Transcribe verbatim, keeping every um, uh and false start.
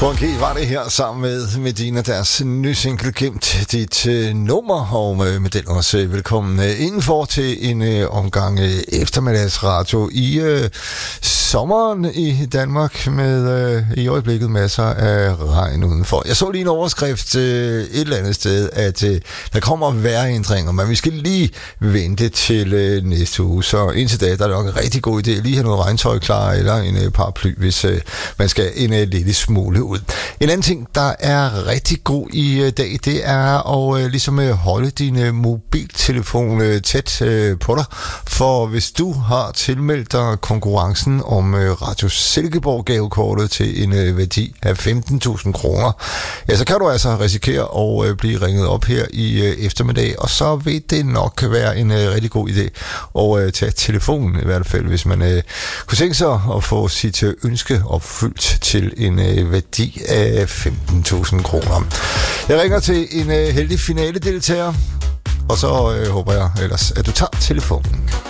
Bunky var det her sammen med Medina, deres nye single Gemt dit uh, nummer, og uh, med den også uh, velkommen uh, indenfor til en uh, omgang uh, eftermiddagsradio i uh, sommeren i Danmark med uh, i øjeblikket masser af regn udenfor. Jeg så lige en overskrift uh, et eller andet sted, at uh, der kommer vejrændringer, men vi skal lige vente til uh, næste uge, så indtil da der er det nok en rigtig god idé at lige have noget regntøj klar, eller en uh, paraply, hvis uh, man skal en uh, lille smule ud. En anden ting, der er rigtig god i uh, dag, det er at uh, ligesom uh, holde din uh, mobiltelefon uh, tæt uh, på dig, for hvis du har tilmeldt dig konkurrencen om uh, Radio Silkeborg gavekortet til en uh, værdi af femten tusind kroner, ja, så kan du altså risikere at uh, blive ringet op her i uh, eftermiddag, og så vil det nok være en uh, rigtig god idé at uh, tage telefonen i hvert fald, hvis man uh, kunne tænke sig at få sit uh, ønske opfyldt til en uh, værdi af femten tusind kroner. Jeg ringer til en uh, heldig finaledeltager, og så uh, håber jeg ellers, at du tager telefonen.